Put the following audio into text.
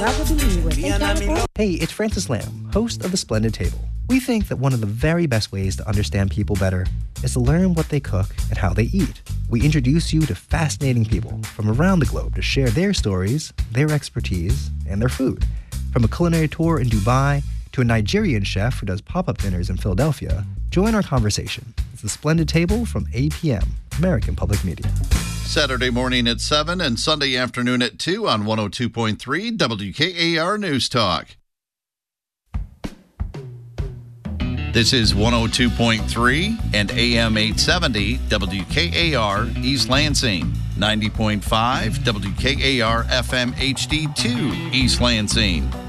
Hey, it's Francis Lamb, host of The Splendid Table. We think that one of the very best ways to understand people better is to learn what they cook and how they eat. We introduce you to fascinating people from around the globe to share their stories, their expertise, and their food. From a culinary tour in Dubai to a Nigerian chef who does pop-up dinners in Philadelphia, join our conversation. It's The Splendid Table from APM, American Public Media. Saturday morning at 7 and Sunday afternoon at 2 on 102.3 WKAR News Talk. This is 102.3 and AM 870 WKAR East Lansing, 90.5 WKAR FM HD2 East Lansing,